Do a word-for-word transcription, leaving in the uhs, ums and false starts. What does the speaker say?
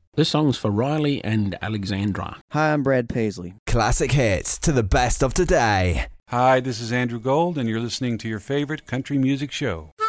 This song's for Riley and Alexandra. Hi, I'm Brad Paisley. Classic hits to the best of today. Hi, this is Andrew Gold, and you're listening to your favorite country music show.